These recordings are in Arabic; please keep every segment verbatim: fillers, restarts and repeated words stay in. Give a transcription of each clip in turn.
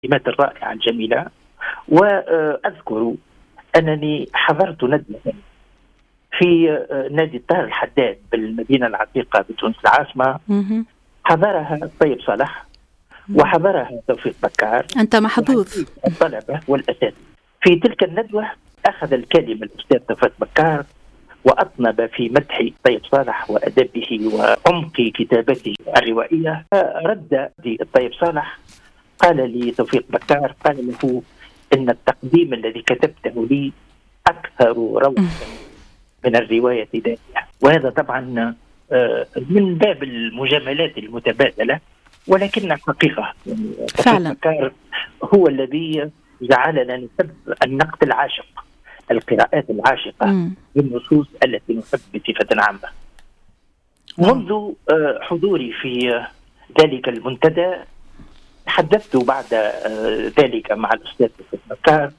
الكلمات الرائعة الجميلة. وأذكر أنني حضرت ندوة في نادي الطاهر الحداد بالمدينة العتيقة بتونس العاصمة، حضرها الطيب صالح وحضرها توفيق بكار. أنت محظوظ. الطلبة والأساتذة. في تلك الندوة أخذ الكلمة الأستاذ توفيق بكار وأطنب في مدح طيب صالح وأدبه وعمق كتابته الروائية. رد الطيب صالح قال لي توفيق بكار، قال له إن التقديم الذي كتبته لي أكثر روعة من الرواية ذاتها. وهذا طبعا من باب المجاملات المتبادلة، ولكن حقيقة يعني فعلا بكار هو الذي جعلنا نحب النقد العاشق، القراءات العاشقة بالنصوص التي نحب بصفة عامة. منذ حضوري في ذلك المنتدى تحدثت بعد ذلك مع الأستاذ بكار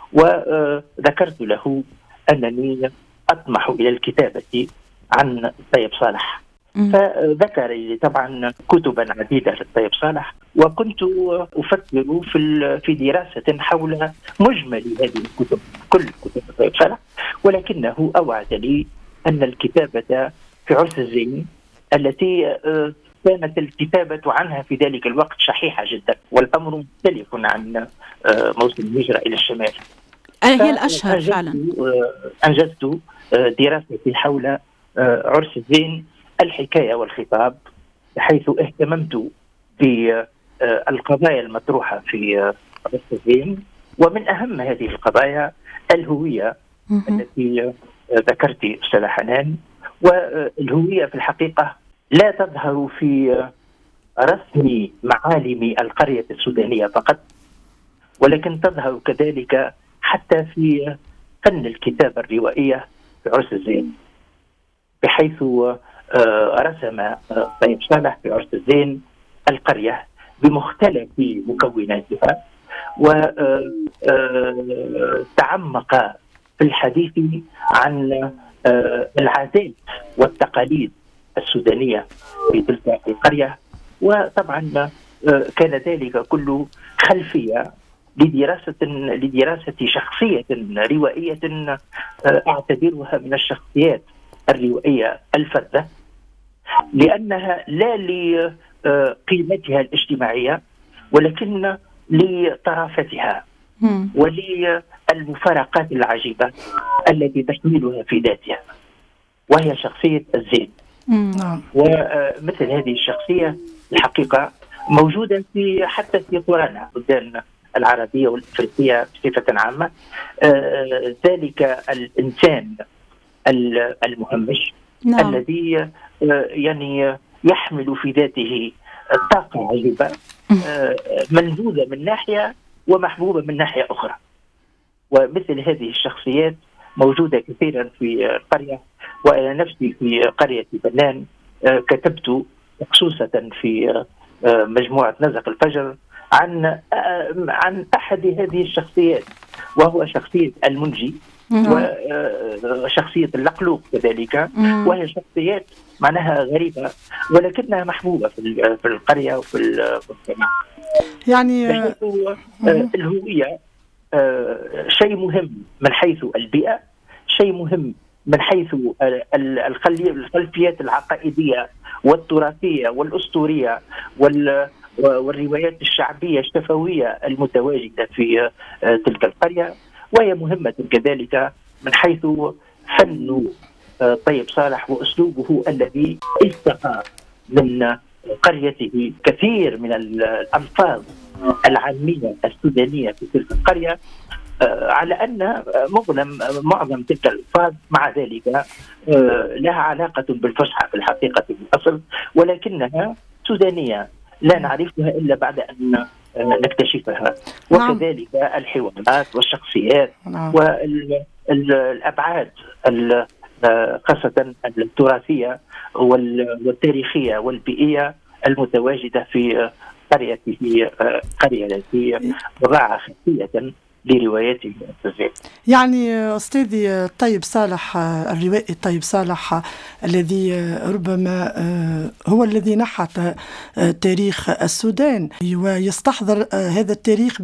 وذكرت له أنني أطمح إلى الكتابة عن الطيب صالح، فذكر لي طبعا كتبا عديدة للطيب صالح، وكنت أفكر في في دراسة حول مجمل هذه الكتب، كل كتب الطيب صالح، ولكنه أوعد لي أن الكتابة في عرس الزين التي كانت الكتابة عنها في ذلك الوقت شحيحة جدا، والأمر مختلف عن موسم الهجرة إلى الشمال. هي الأشهر فعلا. أنجزت دراستي حول عرس الزين الحكاية والخطاب، بحيث اهتممت بالقضايا المطروحة في عرس الزين، ومن أهم هذه القضايا الهوية التي ذكرت أستاذة حنان. والهوية في الحقيقة لا تظهر في رسم معالم القرية السودانية فقط، ولكن تظهر كذلك حتى في فن الكتابة الروائية في عرس الزين، بحيث رسم طيب صالح في عرس الزين القرية بمختلف مكوناتها، وتعمق في الحديث عن العادات والتقاليد السودانية في تلك القرية. وطبعا كان ذلك كله خلفية لدراسة لدراسة شخصية روائية أعتبرها من الشخصيات الروائية الفذة، لأنها لا لقيمتها الاجتماعية ولكن لطرافتها وللمفارقات العجيبة التي تحملها في ذاتها، وهي شخصية الزين. ومثل هذه الشخصية الحقيقة موجودة في حتى في قرانا البلدان العربية والأفريقية بصفة عامة. ذلك الإنسان المهمش نعم. الذي يعني يحمل في ذاته طاقة عجيبة، منبوذة من ناحية ومحبوبة من ناحية أخرى. ومثل هذه الشخصيات موجودة كثيرا في القرية. وأنا نفسي في قرية بنان كتبت خصوصا في مجموعة نزق الفجر عن عن أحد هذه الشخصيات، وهو شخصية المنجي وشخصية اللقلوق كذلك، وهي شخصيات معناها غريبة ولكنها محبوبة في القرية وفي المجتمع. يعني الهوية شيء مهم من حيث البيئة، شيء مهم من حيث الخلفيات العقائدية والتراثية والأسطورية والروايات الشعبية الشفوية المتواجدة في تلك القرية، وهي مهمة كذلك من حيث فن طيب صالح وأسلوبه الذي التقى من قريته كثير من الألفاظ العامية السودانية في تلك القرية، على أن مظلم معظم تلك الألفاظ مع ذلك لها علاقة بالفصحى في الحقيقة في الأصل، ولكنها سودانية لا نعرفها إلا بعد أن نكتشفها. وكذلك الحوارات والشخصيات والأبعاد خاصة التراثية والتاريخية والبيئية المتواجدة في قريته، قرية التي وضعها خلفية لرواياته المعتزلة. يعني أستاذي الطيب صالح، الروائي الطيب صالح الذي ربما هو الذي نحت تاريخ السودان ويستحضر هذا التاريخ